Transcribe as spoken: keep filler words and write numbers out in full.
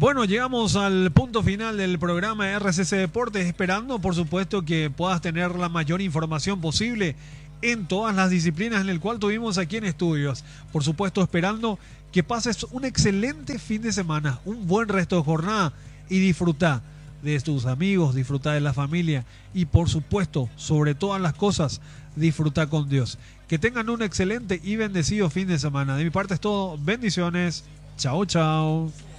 Bueno, llegamos al punto final del programa de R C C Deportes, esperando por supuesto que puedas tener la mayor información posible en todas las disciplinas en el cual tuvimos aquí en estudios. Por supuesto, esperando que pases un excelente fin de semana, un buen resto de jornada y disfruta de tus amigos, disfruta de la familia y por supuesto, sobre todas las cosas, disfruta con Dios. Que tengan un excelente y bendecido fin de semana. De mi parte es todo. Bendiciones. Chao, chao.